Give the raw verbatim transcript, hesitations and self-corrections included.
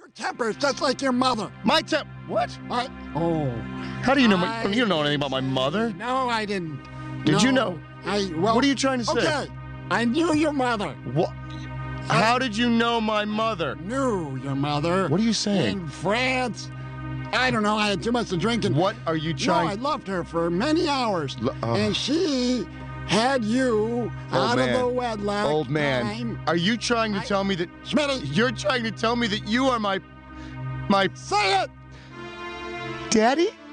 Your temper is just like your mother. My temp. What? I, oh. How do you know? My, I- you don't know anything about my mother. No, I didn't. Did No. you know? I, well, What are you trying to say? Okay, I knew your mother. What? How did you know my mother? Knew your mother. What are you saying? In France. I don't know. I had too much to drink. And, What are you no, trying? I loved her for many hours. L- uh. and she had you Old out man. of the wedlock. Old man, time. are you trying to I- tell me that Smitty, you're trying to tell me that you are my my say it. daddy?